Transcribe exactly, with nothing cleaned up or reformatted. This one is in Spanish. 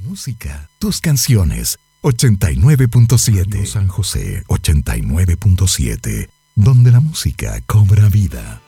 música, tus canciones. ochenta y nueve punto siete San José ochenta y nueve punto siete, donde la música cobra vida.